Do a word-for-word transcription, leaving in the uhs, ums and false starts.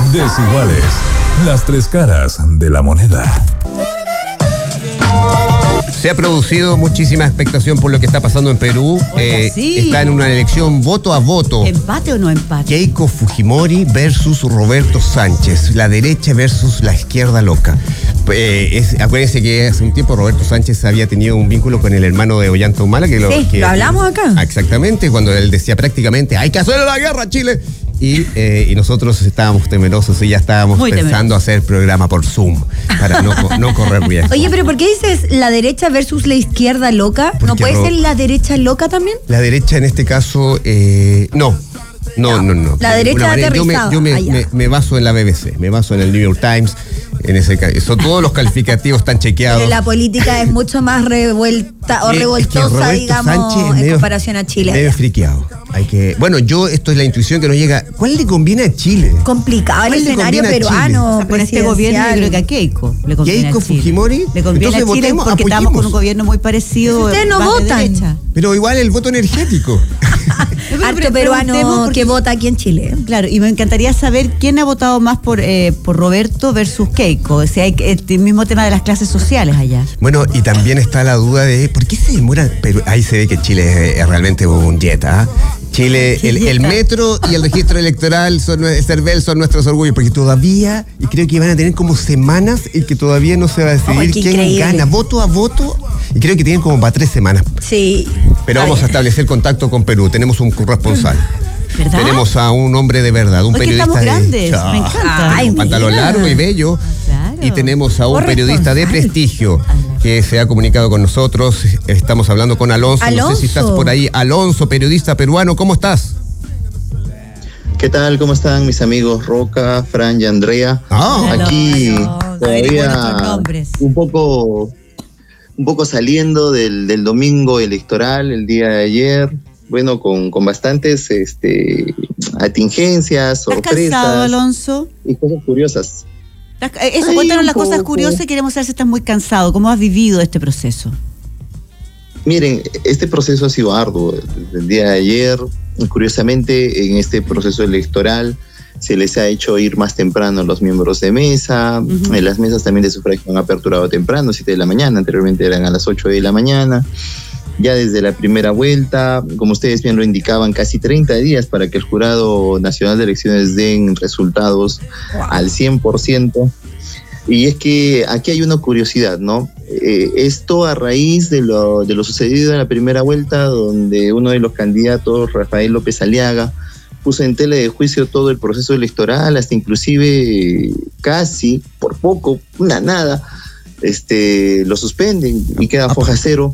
Desiguales. Las tres caras de la moneda. Se ha producido muchísima expectación por lo que está pasando en Perú. Oye, eh, sí. Está en una elección voto a voto. ¿Empate o no empate? Keiko Fujimori versus Roberto Sánchez. La derecha versus la izquierda loca. Eh, es, acuérdense que hace un tiempo Roberto Sánchez había tenido un vínculo con el hermano de Ollanta Humala. Que lo, Sí, que, lo hablamos acá. Exactamente, cuando él decía prácticamente hay que hacerle la guerra a Chile. Y, eh, y nosotros estábamos temerosos y ya estábamos Muy pensando temerosos. hacer programa por Zoom para no, no correr riesgo. Oye, pero ¿por qué dices la derecha versus la izquierda loca? ¿No Porque puede Ro- ser la derecha loca también? La derecha en este caso, eh, no. No, no, no. La De derecha ninguna manera. Yo, me, aterrizada, yo me, allá. me, me baso en la B B C, me baso en el New York Times, en ese caso. Todos los calificativos están chequeados. Pero la política es mucho más revuelta o Eh, es que revoltosa, Roberto digamos, Sánchez es en medio- comparación a Chile. Medio friqueado. Hay que, bueno, yo, esto es la intuición que nos llega. ¿Cuál le conviene a Chile? Complicado el ¿Cuál le escenario conviene a peruano. Con este gobierno yo creo que a Keiko le conviene ¿Keiko a Chile. Fujimori? Le conviene Entonces a Chile votemos, porque estamos apoyemos. con un gobierno muy parecido. Ustedes no más de votan. derecha. Pero igual el voto energético. Harto Pero peruano preguntemos porque- que vota aquí en Chile. Claro, y me encantaría saber quién ha votado más por, eh, por Roberto versus Keiko. O sea, hay que- el mismo tema de las clases sociales allá. Bueno, y también está la duda de por qué se demora. Pero ahí se ve que Chile es, es realmente un jeta. ¿ah? Chile, el, el metro y el registro electoral, son, el CERVEL son nuestros orgullos, porque todavía, y creo que van a tener como semanas y que todavía no se va a decidir Ay, qué quién increíble. gana, voto a voto, y creo que tienen como para tres semanas. Sí. Pero Está vamos a bien. establecer contacto con Perú, tenemos un corresponsal. ¿Verdad? Tenemos a un hombre de verdad, un Hoy que periodista estamos de grandes, Ah, me encanta. Ay, un pantalón mira. largo y bello. Claro. Y tenemos a un periodista de Corresponsal. prestigio que se ha comunicado con nosotros. Estamos hablando con Alonso. No sé Alonso. si estás por ahí. Alonso, periodista peruano, ¿cómo estás? ¿Qué tal? ¿Cómo están mis amigos Roca, Fran y Andrea? Ah, Hola, Aquí Alonso. Averiguó nuestros todavía nombres. un poco, un poco saliendo del, del domingo electoral, el día de ayer, bueno, con, con bastantes este, atingencias, ¿Estás sorpresas cansado, Alonso? y cosas curiosas. ¿Estás- eh, Eso, Ay, cuéntanos un las cosas poco. curiosas y queremos saber si estás muy cansado. ¿Cómo has vivido este proceso? Miren, este proceso ha sido arduo desde el día de ayer. Curiosamente, en este proceso electoral se les ha hecho ir más temprano a los miembros de mesa. Ujú. En las mesas también de sufragio han aperturado temprano, siete de la mañana. Anteriormente eran a las ocho de la mañana. Ya desde la primera vuelta, como ustedes bien lo indicaban, casi treinta días para que el Jurado Nacional de Elecciones den resultados al cien por ciento. Y es que aquí hay una curiosidad, ¿no? Eh, esto a raíz de lo, de lo sucedido en la primera vuelta, donde uno de los candidatos, Rafael López Aliaga, puso en tela de juicio todo el proceso electoral, hasta inclusive casi, por poco, una nada, este, lo suspenden y queda Ah, foja cero.